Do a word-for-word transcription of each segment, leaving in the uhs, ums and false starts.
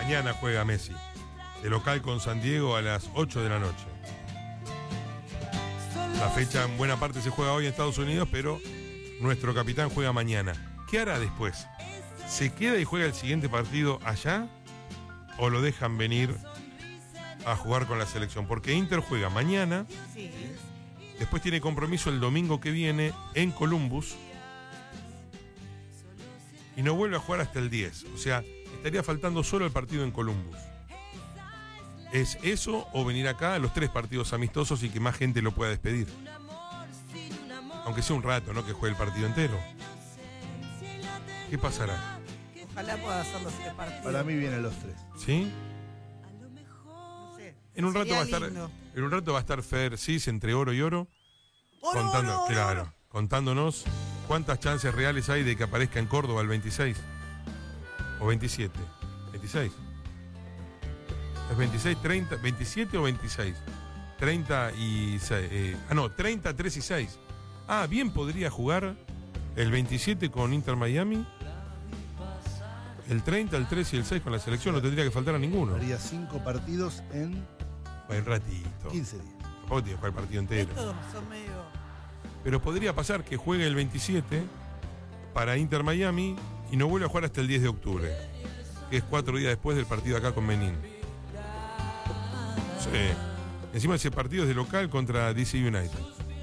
Mañana juega Messi, de local con San Diego a las ocho de la noche. La fecha en buena parte se juega hoy en Estados Unidos, pero nuestro capitán juega mañana. ¿Qué hará después? ¿Se queda y juega el siguiente partido allá? ¿O lo dejan venir a jugar con la selección? Porque Inter juega mañana, Sí. después tiene compromiso el domingo que viene en Columbus y no vuelve a jugar hasta el diez. O sea, estaría faltando solo el partido en Columbus. ¿Es eso o venir acá a los tres partidos amistosos y que más gente lo pueda despedir? Aunque sea un rato, ¿no? Que juegue el partido entero. ¿Qué pasará? Ojalá pueda hacer los tres partidos. Para mí vienen los tres. ¿Sí? No sé. En un rato Sería va a estar, lindo. en un rato va a estar Fer Cis entre oro y oro, Oro, contando, oro, oro, claro, oro. contándonos cuántas chances reales hay de que aparezca en Córdoba el veintiséis o veintisiete. veintiséis. ¿Es veintiséis, treinta, veintisiete o veintiséis? treinta y seis. Eh, ah, no, treinta, tres y seis. Ah, bien podría jugar el veintisiete con Inter Miami, el treinta, el tres y el seis con la selección, no tendría que faltar a ninguno. Haría cinco partidos en Buen ratito. quince días. Tampoco tiene que jugar el partido entero. Estos son medio. Pero podría pasar que juegue el veintisiete para Inter Miami y no vuelva a jugar hasta el diez de octubre, que es cuatro días después del partido acá con Benín. Sí. Encima ese partido es de local contra D C United.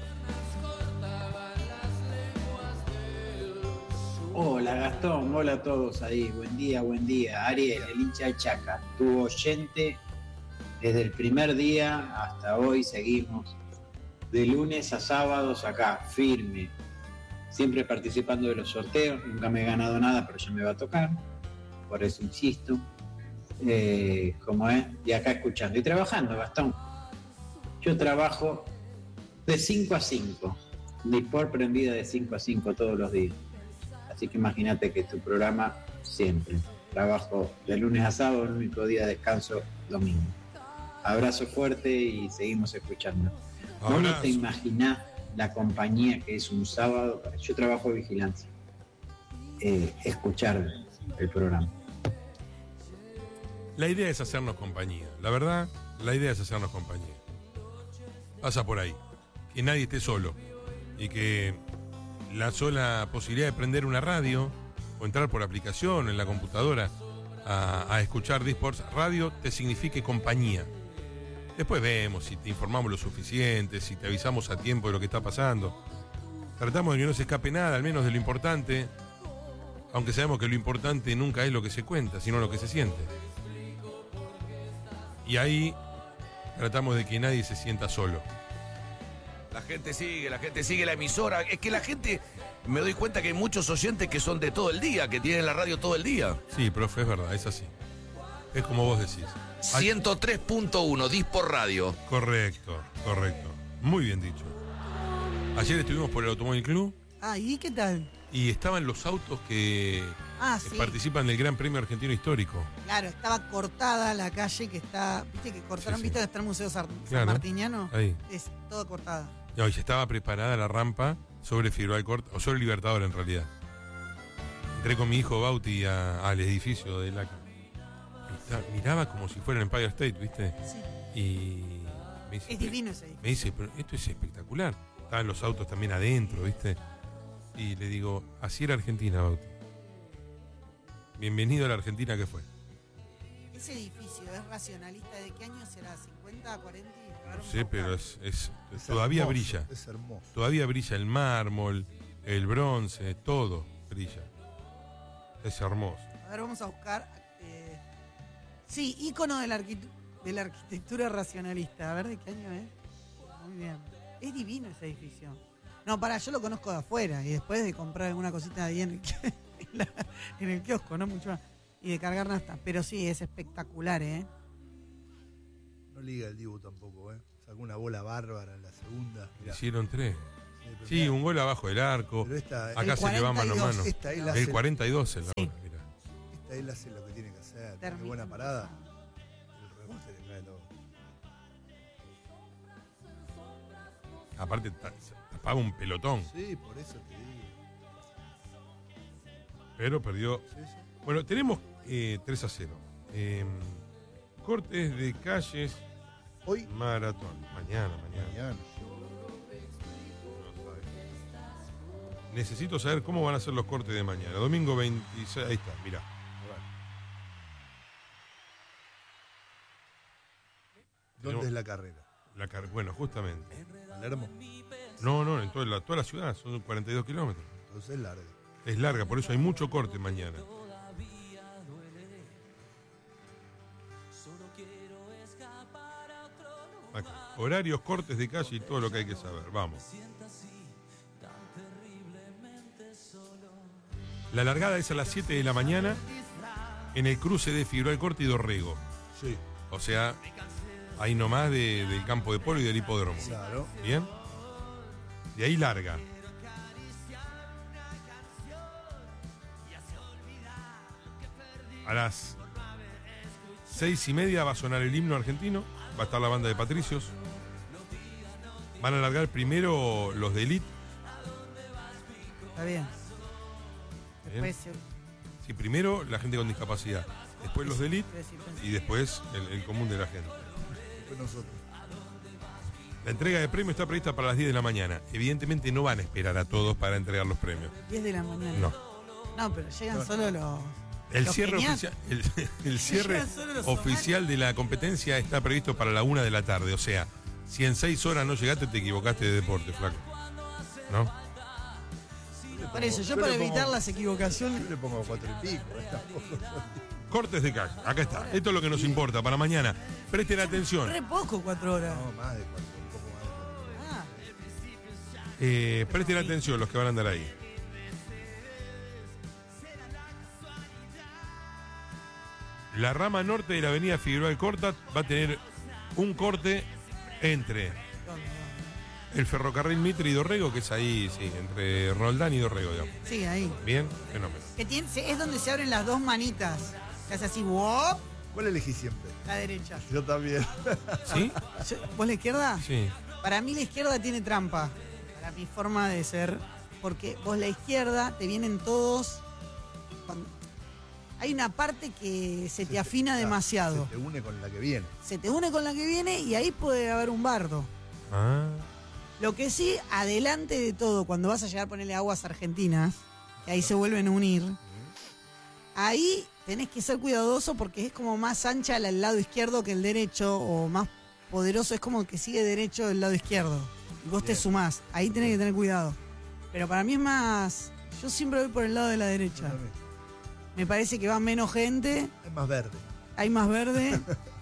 Hola Gastón, hola a todos ahí, buen día, buen día. Ariel, el hincha de Chaca, tu oyente desde el primer día hasta hoy, seguimos de lunes a sábados acá, firme, siempre participando de los sorteos, nunca me he ganado nada, pero ya me va a tocar, por eso insisto, eh, como es, y acá escuchando y trabajando, Gastón. Yo trabajo de cinco a cinco, Dispor prendida de cinco a cinco todos los días. Así que imagínate que tu programa siempre. Trabajo de lunes a sábado, el único día de descanso, domingo. Abrazo fuerte y seguimos escuchando. Vos no Abrazo. te imaginás la compañía que es un sábado. Yo trabajo de vigilancia. Eh, escuchar el programa. La idea es hacernos compañía. La verdad, la idea es hacernos compañía. Pasa por ahí. Que nadie esté solo. Y que la sola posibilidad de prender una radio o entrar por aplicación en la computadora a, a escuchar D-Sports Radio te signifique compañía. Después vemos si te informamos lo suficiente, si te avisamos a tiempo de lo que está pasando. Tratamos de que no se escape nada, al menos de lo importante, aunque sabemos que lo importante nunca es lo que se cuenta, sino lo que se siente. Y ahí tratamos de que nadie se sienta solo. La gente sigue, la gente sigue la emisora. Es que la gente, me doy cuenta que hay muchos oyentes que son de todo el día, que tienen la radio todo el día. Sí, profe, es verdad, es así. Es como vos decís. Ay, ciento tres punto uno, Dispor Radio. correcto, correcto. Muy bien dicho. Ayer estuvimos por el Automóvil Club Ah, ¿y qué tal? y estaban los autos que Ah, eh, sí. participan del Gran Premio Argentino Histórico. Claro, estaba cortada la calle que está. ¿Viste que cortaron? Sí, sí. ¿Viste que está el Museo San, San Claro. Martiniano? Ahí. Es todo cortada. No, y ya estaba preparada la rampa sobre Figueroa Alcorta, o sobre Libertador en realidad. Entré con mi hijo Bauti a- al edificio de la... Miraba como si fuera el Empire State, ¿viste? Sí. Y me dice, Es divino ese edificio. me dice, pero esto es espectacular. Estaban los autos también adentro, ¿viste? Y le digo, así era Argentina, Bauti. Bienvenido a la Argentina que fue. Ese edificio es racionalista. ¿De qué año será? ¿cincuenta, cuarenta? No sé, pero es, es- Es todavía hermoso, brilla. Es hermoso. Todavía brilla el mármol, el bronce, todo brilla. Es hermoso. A ver, vamos a buscar. eh, sí, ícono de la, arquitu- de la arquitectura racionalista. A ver de qué año es. Muy bien. Es divino ese edificio. No, para, yo lo conozco de afuera y después de comprar alguna cosita ahí en el, en la- en el kiosco, no mucho más. Y de cargar nafta. Pero sí, es espectacular, ¿eh? No liga el Dibu tampoco, ¿eh? Sacó una bola bárbara en la segunda. Mirá. Hicieron tres. pero Sí, mirá, un gol abajo del arco. Pero esta, Acá El se le va mano a cuarenta y dos, mano. esta él El hace, cuarenta y dos en la Sí. hora, mirá. esta él hace lo que tiene que hacer. Tiene Termina. buena parada. El rebote le cae todo. Aparte, ta- tapaba un pelotón, Sí, por eso te digo. pero perdió. Sí, sí. Bueno, tenemos eh, tres a cero Eh, cortes de calles. Hoy, Maratón. Mañana, mañana. mañana. Necesito saber cómo van a ser los cortes de mañana. Domingo veintiséis. Ahí está, mirá. ¿Dónde Tenemos- es la carrera? La car- bueno, justamente. Palermo. No, no, en toda la, toda la ciudad. Son cuarenta y dos kilómetros. Entonces es larga. Es larga, por eso hay mucho corte mañana. Acá. Horarios, cortes de calle y todo lo que hay que saber. Vamos. La largada es a las siete de la mañana en el cruce de Figueroa Corte y Dorrego. Sí, O sea, ahí nomás de- del campo de polo y del hipódromo. claro. ¿Bien? De ahí larga. A las seis y media va a sonar el himno argentino. Va a estar la banda de Patricios. Van a largar primero los de Elite. Está bien. Bien. Después se- Sí, primero la gente con discapacidad. Después los de Elite. se- se- se- Y después el, el común de la gente. Después nosotros. La entrega de premios está prevista para las diez de la mañana. Evidentemente no van a esperar a todos para entregar los premios. diez de la mañana. No. No, pero llegan solo los. El los cierre, geniatos. oficial, el, el cierre Llegan solo los oficial de la competencia está previsto para la una de la tarde. O sea, si en seis horas no llegaste, te equivocaste de deporte, flaco. ¿No? Por eso, yo Yo para le pongo- evitar las equivocaciones. Yo le pongo cuatro y pico. ¿eh? Tampoco son- Cortes de calle. Acá está. Esto es lo que nos importa para mañana. Presten atención. Re poco, cuatro horas. No, más de cuatro, un poco más de cuatro. Ah, Eh, presten atención los que van a andar ahí. La rama norte de la avenida Figueroa Alcorta va a tener un corte entre ¿dónde, dónde? el ferrocarril Mitre y Dorrego, que es ahí, sí, entre Roldán y Dorrego, digamos. Sí, ahí. Bien, fenómeno. Que tiene, se- es donde se abren las dos manitas. Se hace así, ¡wop! ¿Cuál elegí siempre? La derecha. Yo también. ¿Sí? Yo- ¿Vos la izquierda? Sí. Para mí la izquierda tiene trampa. Para mi forma de ser. Porque vos la izquierda te vienen todos. cuando- hay una parte que se te afina Claro, demasiado. Se te une con la que viene. Se te une con la que viene y ahí puede haber un bardo. Ah, Lo que sí, adelante de todo, cuando vas a llegar a ponerle aguas argentinas, que ahí se vuelven a unir, ahí tenés que ser cuidadoso porque es como más ancha al lado izquierdo que el derecho, o más poderoso, es como que sigue derecho del lado izquierdo. Y vos te Bien. sumás, ahí tenés que tener cuidado. Pero para mí es más, yo siempre voy por el lado de la Yo derecha. también. Me parece que va menos gente, Es más verde. hay más verde.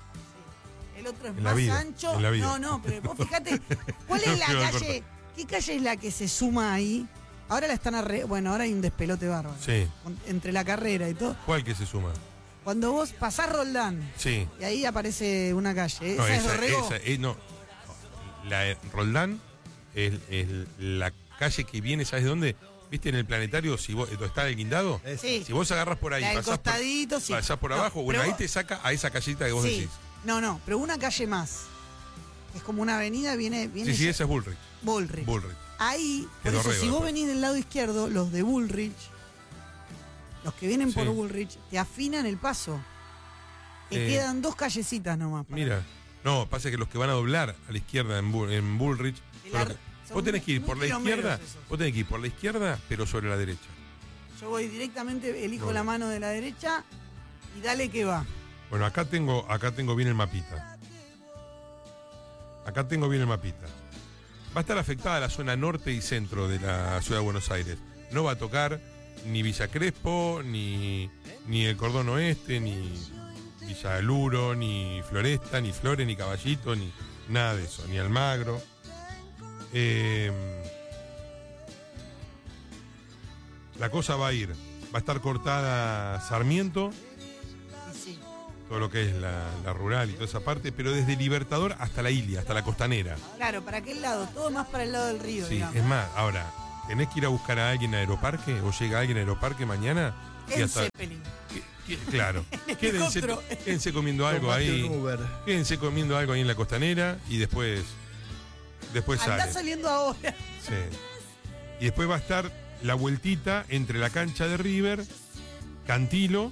El otro es En la más vida, ancho. en la vida. No, no, pero vos fíjate, ¿cuál es la No, no, calle? ¿Qué calle es la que se suma ahí? Ahora la están arre... Bueno, ahora hay un despelote bárbaro. sí. Con- Entre la carrera y todo. ¿Cuál que se suma? Cuando vos pasás Roldán Sí. y ahí aparece una calle. No, ¿Esa es esa, Dorrego? esa, eh, no. La de Roldán es, es la calle que viene, ¿sabes de dónde? ¿Viste en el planetario? Si vos, ¿dónde está el guindado? Es- Sí. Si vos agarras por ahí, La del pasás por, costadito, sí. pasás por No, abajo, bueno, pero ahí vos- te saca a esa callita que vos Sí. decís. No, no, pero una calle más. Es como una avenida, viene, viene Sí, sí, ya- esa es Bullrich. Bullrich. Bullrich. Ahí, Que por eso, Dorrego si vos después. venís del lado izquierdo, los de Bullrich, los que vienen por Sí. Bullrich, te afinan el paso. Te Eh, quedan dos callecitas nomás. para- Mira. No, pasa que los que van a doblar a la izquierda en, Bull- en Bullrich. El son los ar- que- son vos tenés muy- que ir muy por la quilomeros izquierda. esos. Vos tenés que ir por la izquierda, pero sobre la derecha. Yo voy directamente, elijo No. la mano de la derecha y dale que va. Bueno, acá tengo, acá tengo bien el mapita. Acá tengo bien el mapita. Va a estar afectada la zona norte y centro de la ciudad de Buenos Aires. No va a tocar ni Villa Crespo, ni, ni el Cordón Oeste, ni Villa Luro, ni Floresta, ni Flores, ni Caballito, ni nada de eso, ni Almagro. Eh, la cosa va a ir. Va a estar cortada Sarmiento, Y sí. todo lo que es la, la rural y toda esa parte, pero desde Libertador hasta la Ilia, hasta la costanera. Claro, ¿para qué lado? Todo más para el lado del río, Sí, digamos. es más, ahora, tenés que ir a buscar a alguien a Aeroparque, o llega alguien a Aeroparque mañana, y En hasta. Zeppelin. que- que- claro, quédense, helicóptero. quédense comiendo algo Tomate ahí, un Uber. quédense comiendo algo ahí en la costanera, y después. Después Andá sale. saliendo ahora. Sí. Y después va a estar la vueltita entre la cancha de River, Cantilo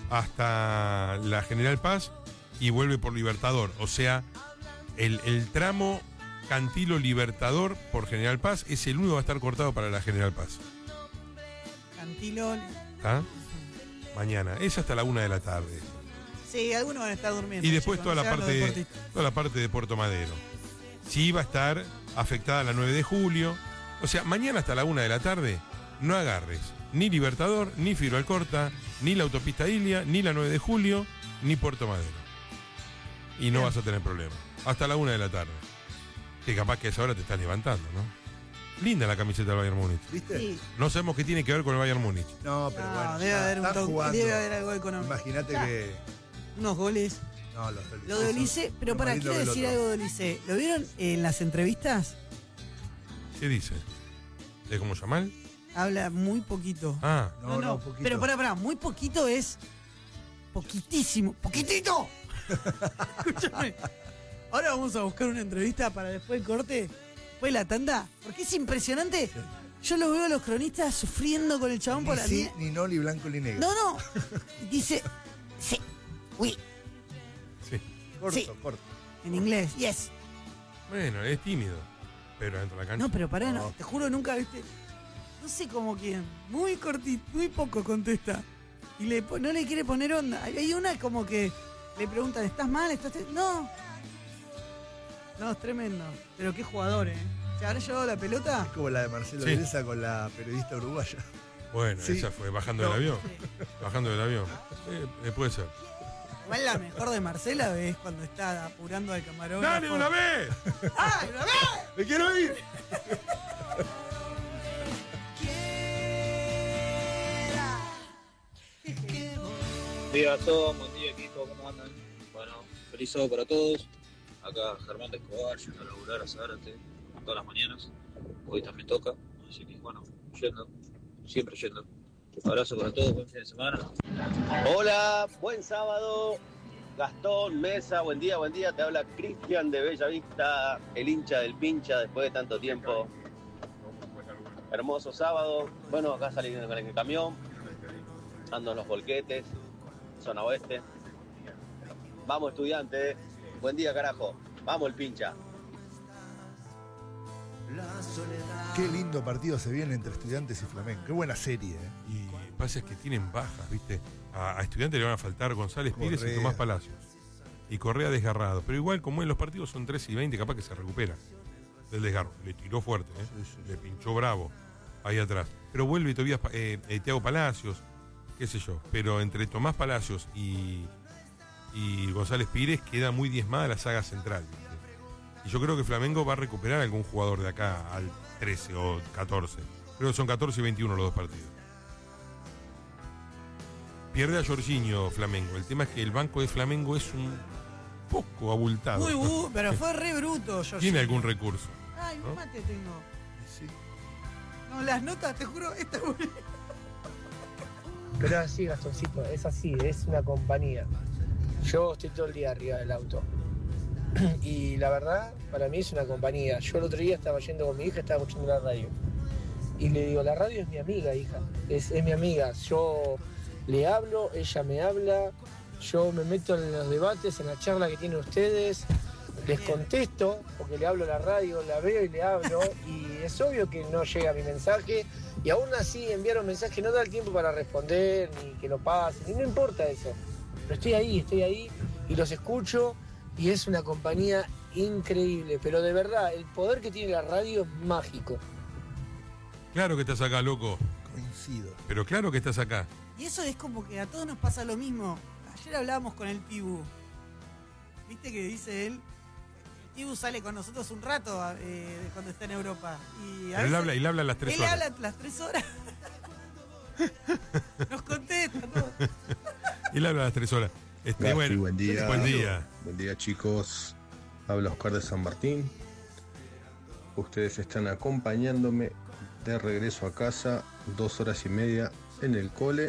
hasta la General Paz y vuelve por Libertador. O sea, el, el tramo Cantilo Libertador por General Paz es el único que va a estar cortado para la General Paz. Cantilo. ¿Ah? Mañana. Es hasta la una de la tarde. Sí, algunos van a estar durmiendo. Y después chicos, toda la no sean los parte de, deportistas. toda la parte de Puerto Madero. Sí va a estar afectada la nueve de julio. O sea, mañana hasta la una de la tarde no agarres ni Libertador, ni Firo Alcorta, ni la autopista Ilia, ni la nueve de julio, ni Puerto Madero. Y no Bien. vas a tener problema. Hasta la una de la tarde. Que capaz que a esa hora te estás levantando, ¿no? Linda la camiseta del Bayern Múnich. ¿Viste? Sí. No sabemos qué tiene que ver con el Bayern Múnich. No, pero No, bueno. debe ya haber un están toque- jugando. debe haber algo económico. Imagínate Ya. que. Unos goles. No, los del Lo de Liceo Olise, son- pero son para, más lindos quiero que el decir otro. algo de Olise. ¿Lo vieron en las entrevistas? ¿Qué dice? ¿Es como Yamal? Habla muy poquito. Ah, No, no, poquito. Pero pará, pará, muy poquito es poquitísimo. ¡Poquitito! Escúchame. Ahora vamos a buscar una entrevista para después del corte, después de la tanda, porque es impresionante. Yo lo veo a los cronistas sufriendo con el chabón Ni por la sí, línea. ni no, ni blanco, ni negro. No, no. Dice, sí, oui, Corto, sí. corto. en inglés, yes. bueno, es tímido. Pero dentro de la cancha. No, pero pará, no, No. te juro, nunca viste. No sé cómo quién. Muy cortito, muy poco contesta. Y le, po- no le quiere poner onda. Hay hay una como que le preguntan, ¿estás mal? ¿Estás te-?" No. No, es tremendo. Pero qué jugador, ¿eh? ¿Se habrá llevado la pelota? Es como la de Marcelo Sí. Bielsa con la periodista uruguaya. Bueno, Sí. esa fue bajando No. del avión. Sí. Bajando del avión. Eh, eh, puede ser. Igual la mejor de Marcela es cuando está apurando al camarógrafo. ¡Dale de una vez! ¡Ah, una vez! ¡Me quiero ir! Buen día a todos, buen día equipo, ¿cómo andan? Bueno, feliz sábado para todos. Acá Germán de Escobar, yendo a laburar a Zárate todas las mañanas. Hoy también toca, así que bueno, yendo, siempre yendo. Abrazo para todos, buen fin de semana. Hola, buen sábado. Gastón, Mesa, buen día, buen día. Te habla Cristian de Bellavista, el hincha del pincha después de tanto tiempo. Hermoso sábado. Bueno, acá saliendo con el camión. Ando en los volquetes, zona oeste. Vamos, estudiantes. Buen día, carajo. Vamos, el pincha. Qué lindo partido se viene entre Estudiantes y Flamengo. Qué buena serie, ¿eh? Y pasa es que tienen bajas, ¿viste? A, a Estudiantes le van a faltar González Pires y Correa. Tomás Palacios. Y Correa desgarrado. Pero igual, como en los partidos son tres y veinte, capaz que se recupera del desgarro. Le tiró fuerte, ¿eh? Le pinchó bravo ahí atrás. Pero vuelve todavía eh, eh, Thiago Palacios, qué sé yo. Pero entre Tomás Palacios y, y González Pires queda muy diezmada la saga central, ¿viste? Y yo creo que Flamengo va a recuperar algún jugador de acá al trece o catorce. Creo que son catorce y veintiuno los dos partidos. Pierde a Jorginho Flamengo. El tema es que el banco de Flamengo es un poco abultado. Muy bu, pero fue re bruto, Jorginho. Tiene algún recurso. Ay, ¿no? un mate tengo. Sí. No, las notas, te juro, esta es buena. Pero es así, Gastoncito, es así, es una compañía. Yo estoy todo el día arriba del auto. Y la verdad, para mí es una compañía. Yo el otro día estaba yendo con mi hija, estaba escuchando la radio. Y le digo, la radio es mi amiga, hija. Es, es mi amiga. Yo le hablo, ella me habla. Yo me meto en los debates, en la charla que tienen ustedes. Les contesto, porque le hablo a la radio, la veo y le hablo. Y es obvio que no llega mi mensaje. Y aún así enviar un mensaje no da el tiempo para responder, ni que lo pasen, y no importa eso. Pero estoy ahí, estoy ahí y los escucho y es una compañía increíble. Pero de verdad, el poder que tiene la radio es mágico. Claro que estás acá, loco. Coincido. Pero claro que estás acá. Y eso es como que a todos nos pasa lo mismo. Ayer hablábamos con el Tibu. ¿Viste que dice él? El Tibu sale con nosotros un rato eh, cuando está en Europa. Y a Pero él veces- habla, él habla a las tres él horas. habla las tres horas. Nos contesta todo. Él habla a las tres horas. Este, Gaspi, bueno, buen día. Buen día. Buen día, chicos. Habla Oscar de San Martín. Ustedes están acompañándome de regreso a casa, dos horas y media en el cole.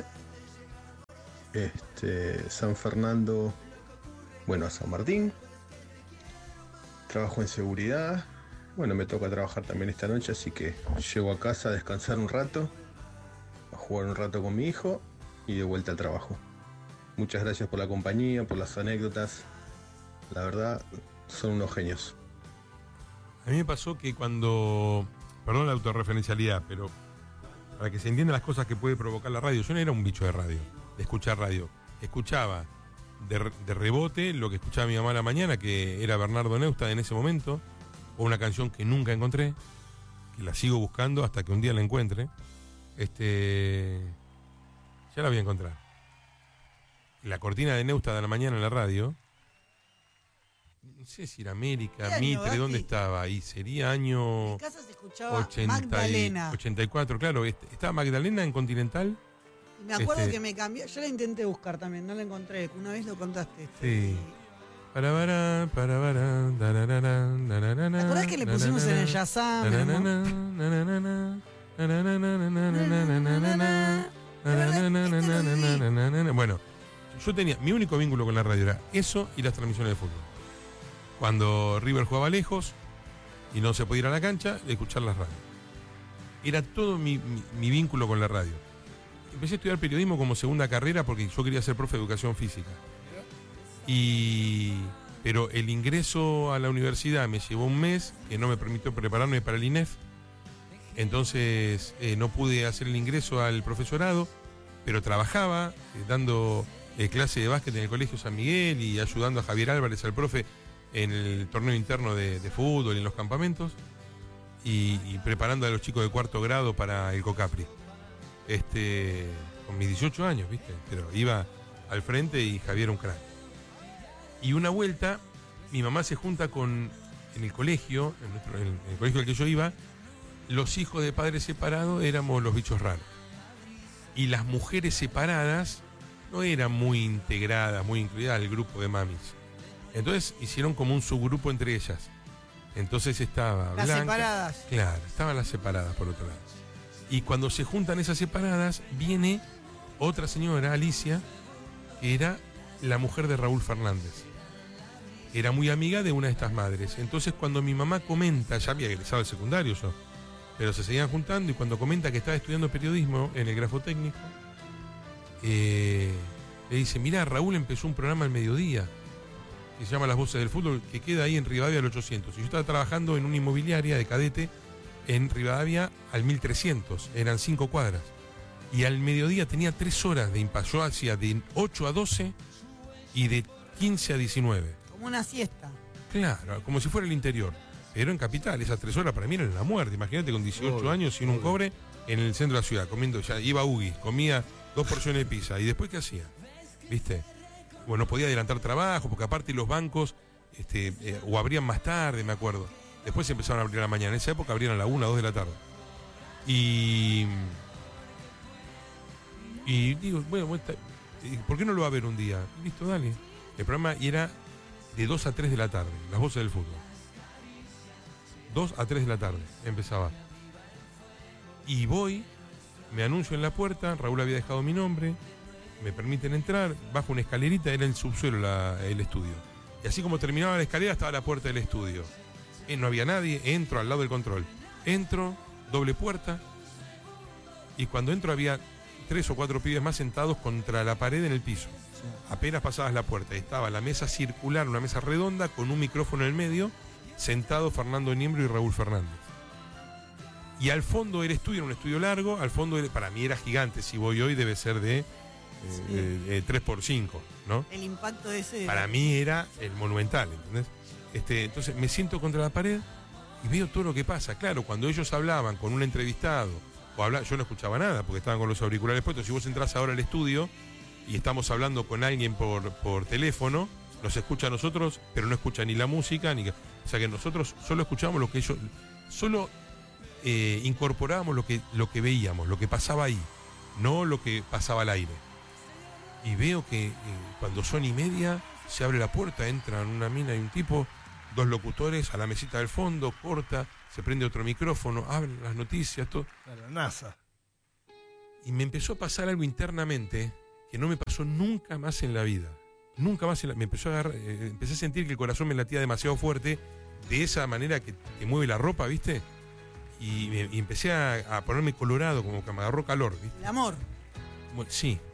Este, San Fernando, bueno, a San Martín. Trabajo en seguridad. Bueno, me toca trabajar también esta noche, así que llego a casa a descansar un rato, a jugar un rato con mi hijo y de vuelta al trabajo. Muchas gracias por la compañía, por las anécdotas. La verdad, son unos genios. A mí me pasó que cuando, perdón la autorreferencialidad, pero para que se entiendan las cosas que puede provocar la radio, yo no era un bicho de radio, de escuchar radio. Escuchaba de, de rebote lo que escuchaba mi mamá a la mañana, que era Bernardo Neustadt en ese momento, o una canción que nunca encontré, que la sigo buscando hasta que un día la encuentre. Este, ya la voy a encontrar. La cortina de Neustadt a la mañana en la radio, no sé si era América, Mitre, ¿dónde estaba? Y sería año En casa se escuchaba ochenta y- Magdalena. ochenta y cuatro, claro. est- Estaba Magdalena en Continental. Y me acuerdo este- que me cambió. Yo la intenté buscar también, no la encontré. Una vez lo contaste. Sí. Para para para para dararara, dararara, ¿Te acordás que le pusimos en el Shazam? dararara, dararara, dararara, dararara. Bueno, yo tenía, mi único vínculo con la radio era eso y las transmisiones de fútbol. Cuando River jugaba lejos y no se podía ir a la cancha, escuchar las radios. Era todo mi, mi, mi vínculo con la radio. Empecé a estudiar periodismo como segunda carrera porque yo quería ser profe de educación física. Y, pero el ingreso a la universidad me llevó un mes, que no me permitió prepararme para el I N E F. Entonces eh, no pude hacer el ingreso al profesorado, pero trabajaba eh, dando eh, clase de básquet en el Colegio San Miguel y ayudando a Javier Álvarez, al profe, en el torneo interno de, de fútbol, en los campamentos, y, y preparando a los chicos de cuarto grado para el COCAPRI. Este, con mis dieciocho años, ¿viste? Pero iba al frente y Javier un crack. Y una vuelta, mi mamá se junta con, en el colegio, en, nuestro, en el colegio al que yo iba, los hijos de padres separados éramos los bichos raros. Y las mujeres separadas no eran muy integradas, muy incluidas al grupo de mamis. Entonces hicieron como un subgrupo entre ellas. Entonces estaba Las Blanca, separadas. Claro, estaban las separadas por otro lado. Y cuando se juntan esas separadas, viene otra señora, Alicia, que era la mujer de Raúl Fernández. Era muy amiga de una de estas madres. Entonces cuando mi mamá comenta, ya había egresado al secundario yo, pero se seguían juntando, y cuando comenta que estaba estudiando periodismo en el Grafotécnico, eh, le dice, mirá, Raúl empezó un programa al mediodía, que se llama Las Voces del Fútbol, que queda ahí en Rivadavia al ochocientos. Y yo estaba trabajando en una inmobiliaria de cadete en Rivadavia al mil trescientos, eran cinco cuadras. Y al mediodía tenía tres horas de impas. Yo hacía de ocho a doce y de quince a diecinueve. Como una siesta. Claro, como si fuera el interior. Pero en Capital, esas tres horas para mí eran la muerte. Imagínate con dieciocho Obvio, años sin un obvio. cobre en el centro de la ciudad, comiendo, ya iba a Ugi, comía dos porciones de pizza. ¿Y después qué hacía? ¿Viste? Bueno, no podía adelantar trabajo, porque aparte los bancos este, eh, o abrían más tarde, me acuerdo. Después empezaron a abrir a la mañana. En esa época abrían a la una, dos de la tarde. Y. Y digo, bueno, bueno, está- ¿por qué no lo va a ver un día? Listo, dale. El programa era de dos a tres de la tarde, Las Voces del Fútbol. dos a tres de la tarde empezaba. Y voy, me anuncio en la puerta, Raúl había dejado mi nombre, me permiten entrar, bajo una escalerita, era el subsuelo la- el estudio. Y así como terminaba la escalera, estaba la puerta del estudio. Eh, no había nadie, entro al lado del control. Entro, doble puerta, y cuando entro había tres o cuatro pibes más sentados contra la pared en el piso. Apenas pasabas la puerta, estaba la mesa circular, una mesa redonda, con un micrófono en el medio, sentado Fernando Niembro y Raúl Fernández. Y al fondo el estudio era un estudio largo, al fondo era- para mí era gigante, si voy hoy debe ser de eh, eh, eh, tres por cinco, ¿no? El impacto de ese. Para mí era el monumental, ¿entendés? Este, entonces me siento contra la pared y veo todo lo que pasa. Claro, cuando ellos hablaban con un entrevistado, o habla, yo no escuchaba nada porque estaban con los auriculares puestos. Si vos entras ahora al estudio y estamos hablando con alguien por, por teléfono, nos escucha a nosotros, pero no escucha ni la música, ni... O sea que nosotros solo escuchábamos lo que ellos... Solo eh, incorporábamos lo que, lo que veíamos, lo que pasaba ahí, no lo que pasaba al aire. Y veo que eh, cuando son y media, se abre la puerta, entran una mina y un tipo, dos locutores a la mesita del fondo, corta, se prende otro micrófono, hablan las noticias, todo. A la NASA. Y me empezó a pasar algo internamente que no me pasó nunca más en la vida. Nunca más en la, me empezó a agarrar, eh, empecé a sentir que el corazón me latía demasiado fuerte, de esa manera que te mueve la ropa, ¿viste? Y, me- y empecé a, a ponerme colorado, como que me agarró calor, ¿viste? El amor. Bueno, sí.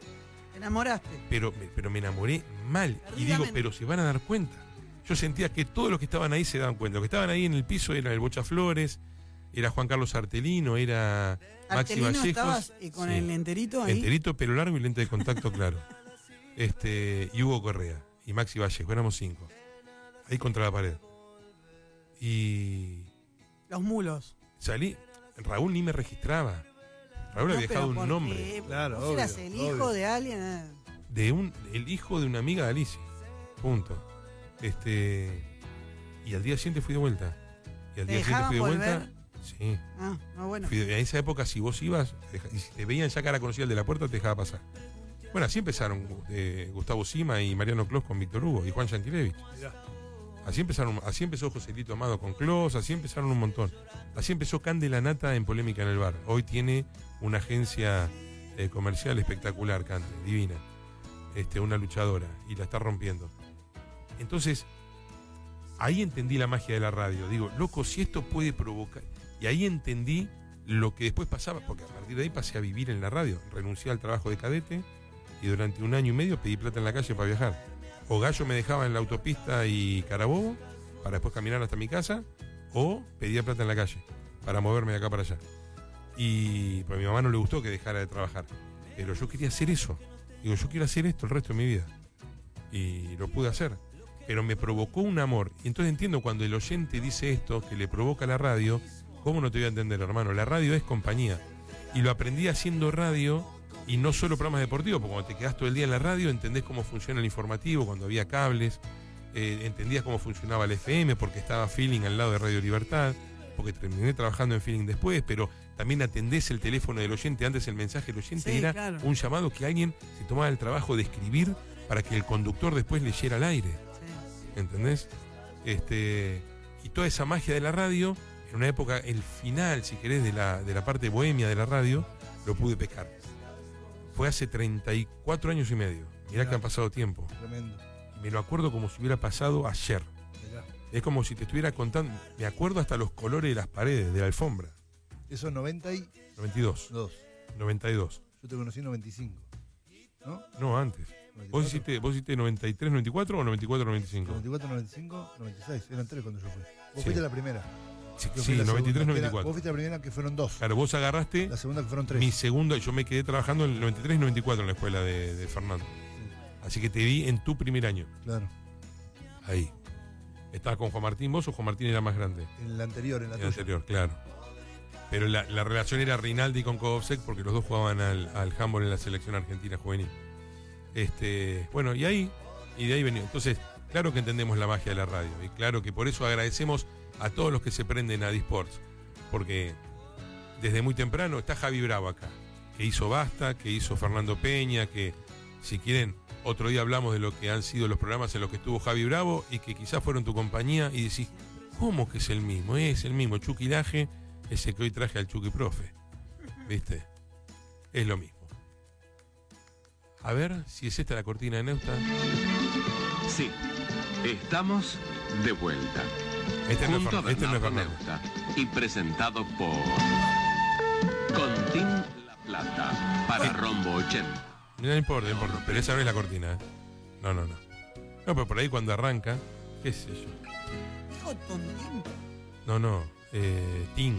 Te enamoraste. Pero, pero me enamoré mal. Y digo, pero se van a dar cuenta. Yo sentía que todos los que estaban ahí se daban cuenta. Los que estaban ahí en el piso era el Bocha Flores, era Juan Carlos Artelino, era Maxi Artelino Vallejos. estabas y con Sí. el enterito ahí. Enterito, pelo largo y lente de contacto claro. Este, y Hugo Correa y Maxi Vallejo, éramos cinco. Ahí contra la pared. Y Los mulos. salí, Raúl ni me registraba. Raúl No, había pero dejado un porque nombre. Claro, vos obvio, eras el hijo obvio. de alguien. eh. De un, el hijo de una amiga de Alicia. Punto. Este. Y al día siguiente fui de vuelta. Y al ¿Te día siguiente dejaban fui de volver? vuelta. Sí. Ah, no, bueno. Fui de- en esa época, si vos ibas, deja- y si te veían ya cara conocida el de la puerta, te dejaba pasar. Bueno, así empezaron eh, Gustavo Sima y Mariano Clos con Víctor Hugo y Juan Yankelevich. Así empezaron, así empezó Joselito Amado con Clos, así empezaron un montón. Así empezó Cande la Nata en Polémica en el Bar. Hoy tiene una agencia eh, comercial espectacular, Cande, divina. Este, una luchadora, y la está rompiendo. Entonces, ahí entendí la magia de la radio. Digo, loco, si esto puede provocar. Y ahí entendí lo que después pasaba, porque a partir de ahí pasé a vivir en la radio. Renuncié al trabajo de cadete y durante un año y medio pedí plata en la calle para viajar. O Gallo me dejaba en la autopista y Carabobo para después caminar hasta mi casa, o pedía plata en la calle para moverme de acá para allá. Y pues a mi mamá no le gustó que dejara de trabajar, pero yo quería hacer eso. Digo, yo quiero hacer esto el resto de mi vida. Y lo pude hacer. Pero me provocó un amor. Y entonces entiendo cuando el oyente dice esto, que le provoca la radio, ¿cómo no te voy a entender, hermano? La radio es compañía. Y lo aprendí haciendo radio y no solo programas deportivos, porque cuando te quedás todo el día en la radio entendés cómo funciona el informativo, cuando había cables, eh, entendías cómo funcionaba el F M, porque estaba Feeling al lado de Radio Libertad, porque terminé trabajando en Feeling después, pero también atendés el teléfono del oyente. Antes el mensaje del oyente Sí, era claro. un llamado que alguien se tomaba el trabajo de escribir para que el conductor después leyera al aire. Sí. ¿Entendés? Este, y toda esa magia de la radio, en una época, el final, si querés, de la, de la parte bohemia de la radio, lo pude pescar. Fue hace treinta y cuatro años y medio. Mirá Mirá. que han pasado tiempo. Tremendo. Me lo acuerdo como si hubiera pasado ayer. Mirá. Es como si te estuviera contando. Me acuerdo hasta los colores de las paredes, de la alfombra. Eso es noventa y noventa y dos. dos. noventa y dos. Yo te conocí en noventa y cinco. ¿No? No, antes. ¿Vos hiciste, ¿Vos hiciste noventa y tres, noventa y cuatro o noventa y cuatro, noventa y cinco? noventa y cuatro, noventa y cinco, noventa y seis. Eran tres cuando yo fui. Vos Sí. fuiste la primera. Sí, Yo sí, fui la noventa y tres, segunda, que noventa y era- cuatro. Vos fuiste la primera que fueron dos. Claro, vos agarraste La segunda que fueron tres. mi segunda, yo me quedé trabajando en el noventa y tres y noventa y cuatro en la escuela de, de Fernando. Así que te vi en tu primer año. Claro. Ahí. ¿Estabas con Juan Martín vos o Juan Martín era más grande? En la anterior, en la En el tuya. anterior, claro. Pero la, la relación era Rinaldi con Kovsek porque los dos jugaban al, al handball en la selección argentina juvenil. Este, bueno, y ahí, y de ahí venía. Entonces, claro que entendemos la magia de la radio. Y claro que por eso agradecemos a todos los que se prenden a Disports. Porque desde muy temprano está Javi Bravo acá, que hizo Basta, que hizo Fernando Peña, que si quieren, otro día hablamos de lo que han sido los programas en los que estuvo Javi Bravo y que quizás fueron tu compañía y decís, ¿cómo que es el mismo? Es el mismo. Chucky Laje es el que hoy traje al Chucky Profe. ¿Viste? Es lo mismo. A ver si es esta la cortina de Neusta. Sí, estamos de vuelta. Este no es Junto a Fernando, este no es Bernardo Fernando. Neusta y presentado por Contín La Plata para Rombo ochenta. No importa, no importa. Pero esa no es la cortina. ¿eh? No, no, no. No, pero por ahí cuando arranca, qué sé yo. Hijo tontín. No, no. Eh, Ting.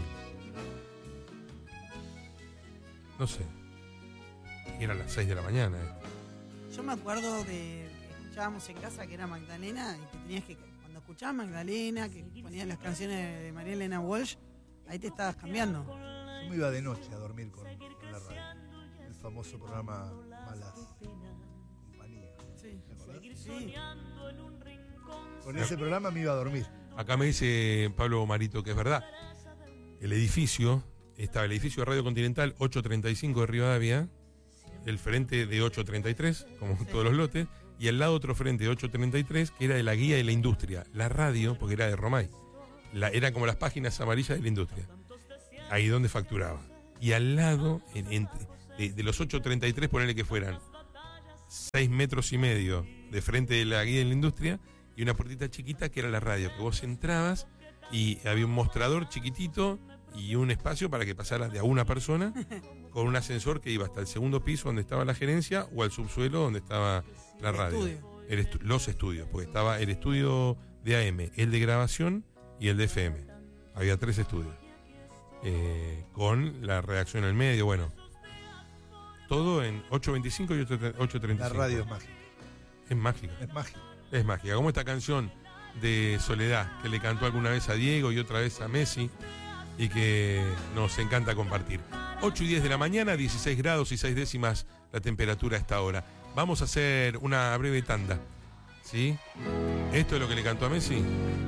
No sé. Era a las seis de la mañana. eh. Yo me acuerdo de que escuchábamos en casa que era Magdalena y que tenías que, cuando escuchabas Magdalena, que ponían las canciones de María Elena Walsh, ahí te estabas cambiando. Yo me iba de noche a dormir con, con la radio. El famoso programa Malas Compañías. Sí. ¿Te acordás? Sí. Con ese programa me iba a dormir. Acá me dice Pablo Marito que es verdad. El edificio, estaba el edificio de Radio Continental ochocientos treinta y cinco de Rivadavia, el frente de ochocientos treinta y tres, como Sí. todos los lotes, y al lado otro frente de ochocientos treinta y tres, que era de la guía de la industria. La radio, porque era de Romay. La, eran como las páginas amarillas de la industria. Ahí donde facturaba. Y al lado, en, en- de, de los ochocientos treinta y tres, ponele que fueran seis metros y medio de frente de la guía de la industria, y una puertita chiquita que era la radio, que vos entrabas y había un mostrador chiquitito y un espacio para que pasara de a una persona con un ascensor que iba hasta el segundo piso donde estaba la gerencia o al subsuelo donde estaba la El radio. estudio. El estu- los estudios, porque estaba el estudio de A M, el de grabación y el de F M. Había tres estudios. Eh, con la redacción en el medio, bueno. Todo en ocho veinticinco y ocho treinta y cinco. La radio es mágica. Es mágica. Es mágica. Es mágica. Como esta canción de Soledad, que le cantó alguna vez a Diego y otra vez a Messi, y que nos encanta compartir. ocho y diez de la mañana, dieciséis grados y seis décimas la temperatura a esta hora. Vamos a hacer una breve tanda. ¿Sí? ¿Esto es lo que le cantó a Messi?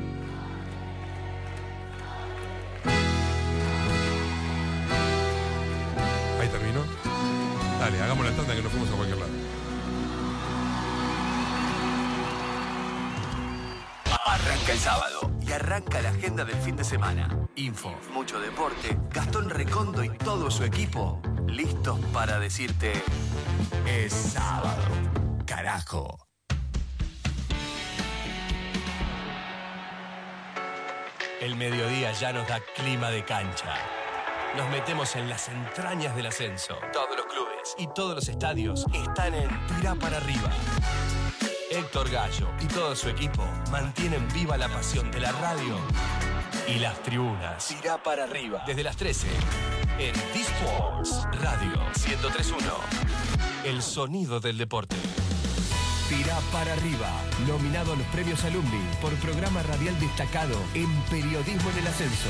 Ahí terminó. Dale, hagamos la tanda que nos fuimos a cualquier lado. Arranca el sábado y arranca la agenda del fin de semana. Info, mucho deporte, Gastón Recondo y todo su equipo listos para decirte: es sábado, carajo. El mediodía ya nos da clima de cancha. Nos metemos en las entrañas del ascenso. Todos los clubes y todos los estadios están en Tirá para arriba. Héctor Gallo y todo su equipo mantienen viva la pasión de la radio y las tribunas. Tirá para arriba. Desde las trece en D-Sports Radio ciento tres punto uno. El sonido del deporte. Tirá para arriba. Nominado a los premios Alumni por programa radial destacado en periodismo en el ascenso.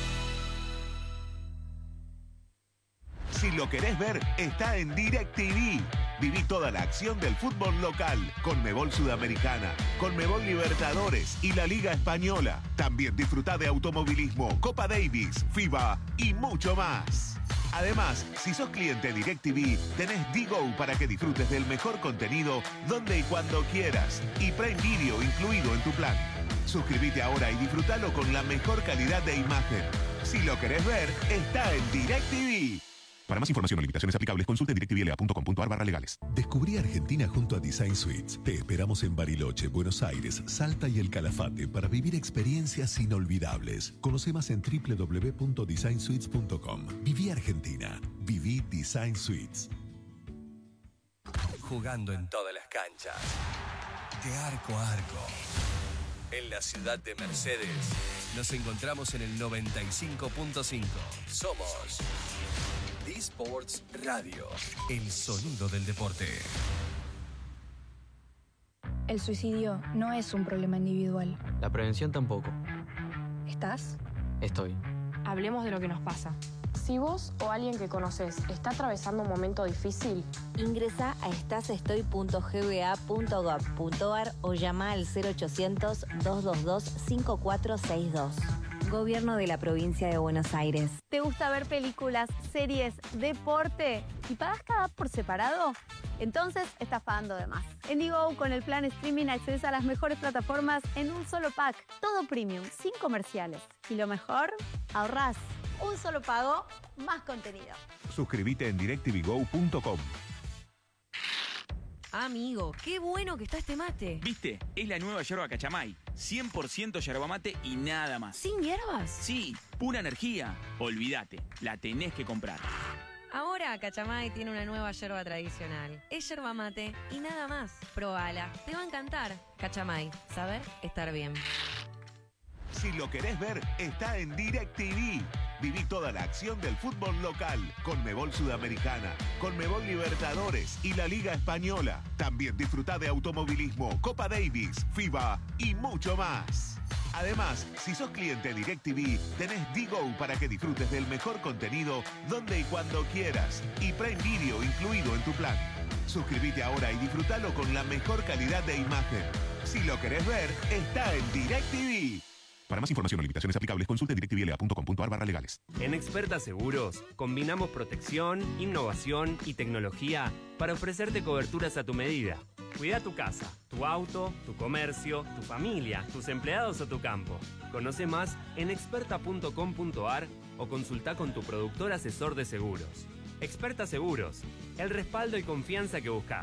Si lo querés ver, está en DirecTV. Viví toda la acción del fútbol local, Conmebol Sudamericana, Conmebol Libertadores y la Liga Española. También disfrutá de automovilismo, Copa Davis, FIBA y mucho más. Además, si sos cliente DirecTV, tenés D-Go para que disfrutes del mejor contenido donde y cuando quieras. Y Prime Video incluido en tu plan. Suscríbete ahora y disfrutalo con la mejor calidad de imagen. Si lo querés ver, está en DirecTV. Para más información o limitaciones aplicables, consulte directvla punto com punto ar barra legales. Descubrí Argentina junto a Design Suites. Te esperamos en Bariloche, Buenos Aires, Salta y El Calafate para vivir experiencias inolvidables. Conoce más en doble u doble u doble u punto design suites punto com. Viví Argentina. Viví Design Suites. Jugando en todas las canchas. De arco a arco. En la ciudad de Mercedes. Nos encontramos en el noventa y cinco punto cinco. Somos D-Sports Radio, el sonido del deporte. El suicidio no es un problema individual. La prevención tampoco. ¿Estás? Estoy. Hablemos de lo que nos pasa. Si vos o alguien que conoces está atravesando un momento difícil, ingresa a estasestoy punto g b a punto gov punto ar o llama al cero ochocientos, dos dos dos, cinco cuatro seis dos. Gobierno de la Provincia de Buenos Aires. ¿Te gusta ver películas, series, deporte y pagas cada app por separado? Entonces estás pagando de más. En Digo, con el plan streaming accedes a las mejores plataformas en un solo pack. Todo premium, sin comerciales. Y lo mejor, ahorrás. Un solo pago, más contenido. Suscríbete en directvgo punto com. Amigo, qué bueno que está este mate. ¿Viste? Es la nueva yerba Cachamay. cien por ciento yerba mate y nada más. ¿Sin hierbas? Sí, pura energía. Olvídate, la tenés que comprar. Ahora Cachamay tiene una nueva yerba tradicional. Es yerba mate y nada más. Probala, te va a encantar. Cachamay, saber estar bien. Si lo querés ver, está en DirecTV. Viví toda la acción del fútbol local, Conmebol Sudamericana, Conmebol Libertadores y la Liga Española. También disfrutá de automovilismo, Copa Davis, FIBA y mucho más. Además, si sos cliente DirecTV, tenés D-Go para que disfrutes del mejor contenido donde y cuando quieras. Y Prime Video incluido en tu plan. Suscríbete ahora y disfrutalo con la mejor calidad de imagen. Si lo querés ver, está en DirecTV. Para más información o limitaciones aplicables, consulte directvla punto com punto ar barra legales. En Experta Seguros, combinamos protección, innovación y tecnología para ofrecerte coberturas a tu medida. Cuida tu casa, tu auto, tu comercio, tu familia, tus empleados o tu campo. Conoce más en experta punto com punto ar o consulta con tu productor asesor de seguros. Experta Seguros, el respaldo y confianza que buscas.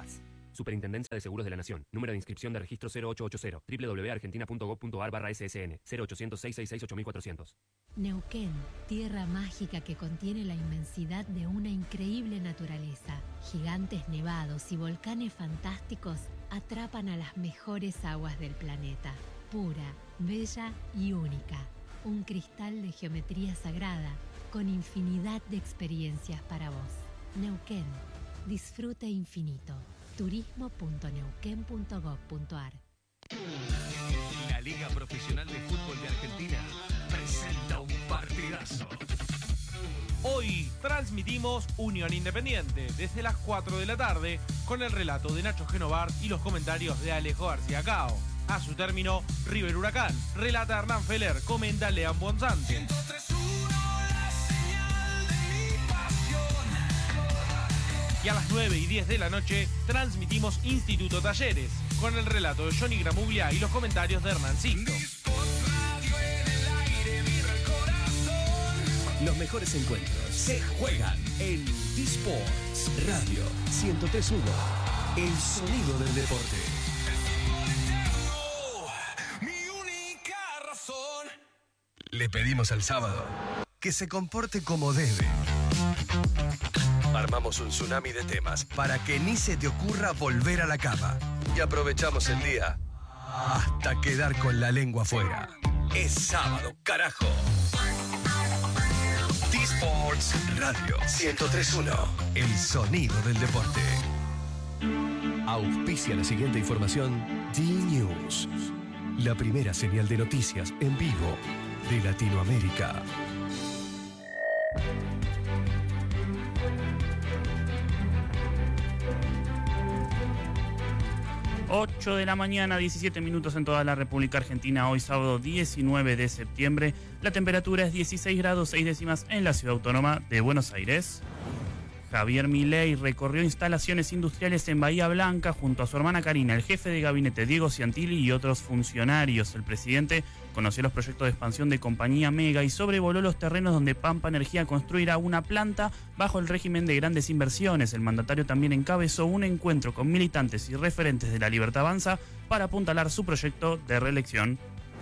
Superintendencia de Seguros de la Nación. Número de inscripción de registro cero ocho ocho cero, doble u doble u doble u punto argentina punto gob punto ar barra S S N, cero ochocientos, seiscientos sesenta y seis, ocho mil cuatrocientos. Neuquén, tierra mágica que contiene la inmensidad de una increíble naturaleza. Gigantes nevados y volcanes fantásticos atrapan a las mejores aguas del planeta. Pura, bella y única. Un cristal de geometría sagrada con infinidad de experiencias para vos. Neuquén, disfrute infinito. turismo punto neuquén punto gob punto ar. La Liga Profesional de Fútbol de Argentina presenta un partidazo. Hoy transmitimos Unión Independiente desde las cuatro de la tarde con el relato de Nacho Genovar y los comentarios de Alejo García Cao. A su término, River Huracán. Relata Hernán Feller, comenta Lean Bonzante. Y a las nueve y diez de la noche transmitimos Instituto Talleres con el relato de Johnny Gramuglia y los comentarios de Hernancito. Los mejores encuentros se juegan en T-Sports Radio ciento tres punto uno. El sonido del deporte. Le pedimos al sábado que se comporte como debe. Armamos un tsunami de temas para que ni se te ocurra volver a la cama. Y aprovechamos el día hasta quedar con la lengua afuera. Es sábado, carajo. T-Sports Radio ciento tres punto uno. El sonido del deporte. Auspicia la siguiente información. D-News. La primera señal de noticias en vivo de Latinoamérica. ocho de la mañana, diecisiete minutos en toda la República Argentina. Hoy sábado diecinueve de septiembre. La temperatura es dieciséis grados seis décimas en la ciudad autónoma de Buenos Aires. Javier Milei recorrió instalaciones industriales en Bahía Blanca junto a su hermana Karina, el jefe de gabinete Diego Ciantilli y otros funcionarios. El presidente conoció los proyectos de expansión de Compañía Mega y sobrevoló los terrenos donde Pampa Energía construirá una planta bajo el régimen de grandes inversiones. El mandatario también encabezó un encuentro con militantes y referentes de La Libertad Avanza para apuntalar su proyecto de reelección.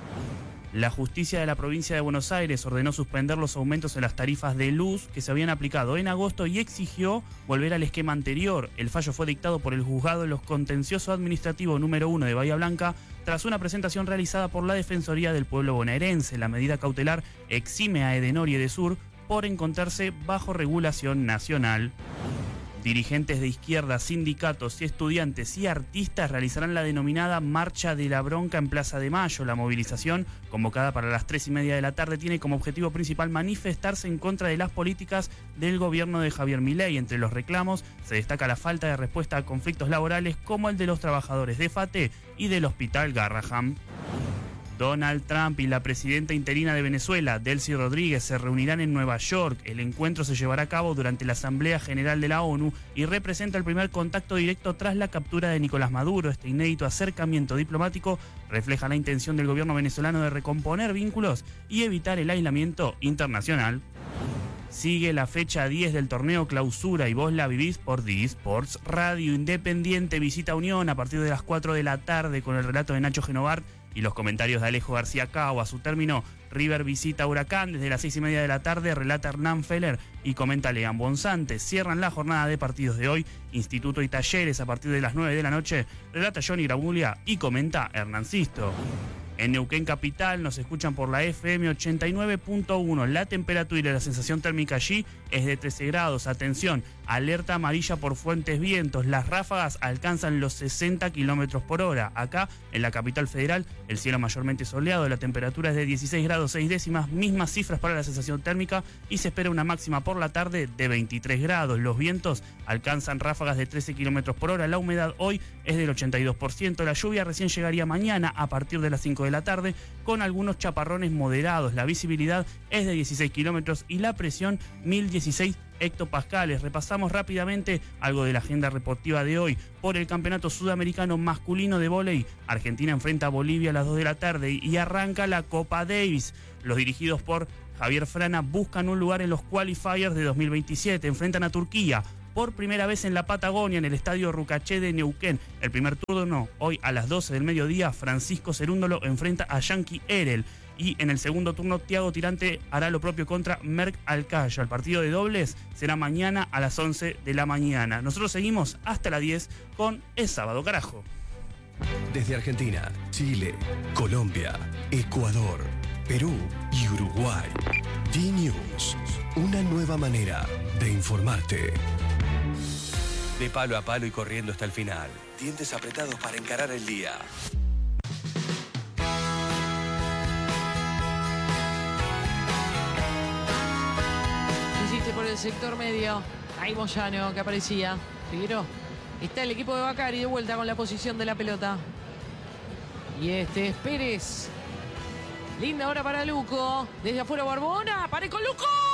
La justicia de la provincia de Buenos Aires ordenó suspender los aumentos en las tarifas de luz que se habían aplicado en agosto y exigió volver al esquema anterior. El fallo fue dictado por el juzgado de los contencioso administrativo número uno de Bahía Blanca tras una presentación realizada por la Defensoría del Pueblo bonaerense. La medida cautelar exime a Edenor y Edesur por encontrarse bajo regulación nacional. Dirigentes de izquierda, sindicatos y estudiantes y artistas realizarán la denominada Marcha de la Bronca en Plaza de Mayo. La movilización, convocada para las tres y media de la tarde, tiene como objetivo principal manifestarse en contra de las políticas del gobierno de Javier Milei. Entre los reclamos se destaca la falta de respuesta a conflictos laborales como el de los trabajadores de FATE y del Hospital Garraham. Donald Trump y la presidenta interina de Venezuela, Delcy Rodríguez, se reunirán en Nueva York. El encuentro se llevará a cabo durante la Asamblea General de la ONU y representa el primer contacto directo tras la captura de Nicolás Maduro. Este inédito acercamiento diplomático refleja la intención del gobierno venezolano de recomponer vínculos y evitar el aislamiento internacional. Sigue la fecha diez del torneo Clausura y vos la vivís por The Sports Radio. Independiente visita Unión a partir de las cuatro de la tarde con el relato de Nacho Genovar y los comentarios de Alejo García Cao. A su término, River visita Huracán desde las seis y media de la tarde, relata Hernán Feller y comenta Lean Bonzante. Cierran la jornada de partidos de hoy, Instituto y Talleres a partir de las nueve de la noche, relata Johnny Gramuglia y comenta Hernancisto. En Neuquén Capital nos escuchan por la F M ochenta y nueve punto uno. La temperatura y la sensación térmica allí es de trece grados. Atención, alerta amarilla por fuertes vientos. Las ráfagas alcanzan los sesenta kilómetros por hora. Acá, en la capital federal, el cielo mayormente soleado. La temperatura es de dieciséis grados seis décimas. Mismas cifras para la sensación térmica y se espera una máxima por la tarde de veintitrés grados. Los vientos alcanzan ráfagas de trece kilómetros por hora. La humedad hoy es del ochenta y dos por ciento. La lluvia recién llegaría mañana a partir de las cinco de la tarde con algunos chaparrones moderados. La visibilidad es de dieciséis kilómetros y la presión mil dieciséis hectopascales. Repasamos rápidamente algo de la agenda deportiva de hoy. Por el Campeonato Sudamericano Masculino de Vóley, Argentina enfrenta a Bolivia a las dos de la tarde y arranca la Copa Davis. Los dirigidos por Javier Frana buscan un lugar en los qualifiers de dos mil veintisiete. Enfrentan a Turquía. por primera vez en la Patagonia, en el Estadio Rucaché de Neuquén. El primer turno, hoy a las doce del mediodía, Francisco Cerúndolo enfrenta a Yankee Erel. Y en el segundo turno, Thiago Tirante hará lo propio contra Merck Alcayo. El partido de dobles será mañana a las once de la mañana. Nosotros seguimos hasta las diez con Es Sábado, carajo. Desde Argentina, Chile, Colombia, Ecuador, Perú y Uruguay. D-News, una nueva manera de informarte. De palo a palo y corriendo hasta el final. Dientes apretados para encarar el día. Por el sector medio, ahí Moyano que aparecía. Figueroa. Está el equipo de Bacari de vuelta con la posición de la pelota. Y este es Pérez. Linda hora para Luco. Desde afuera Barbona. ¡Pare con Luco!